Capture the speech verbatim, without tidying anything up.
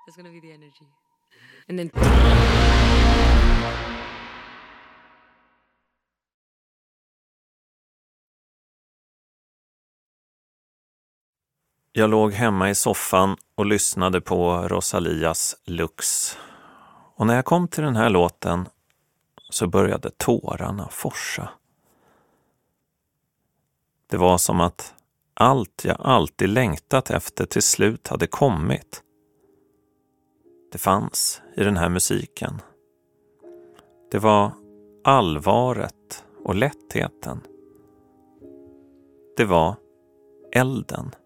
That's gonna be the energy. And then... Jag låg hemma i soffan och lyssnade på Rosalias Lux. Och när jag kom till den här låten så började tårarna forsa. Det var som att allt jag alltid längtat efter till slut hade kommit. Det fanns i den här musiken. Det var allvaret och lättheten. Det var elden.